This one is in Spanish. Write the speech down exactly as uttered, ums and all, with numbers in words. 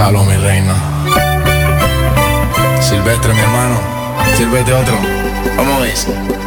Gonzalo, mi reina. Silvestre, mi hermano. Sírvete otro. Vamos a ver.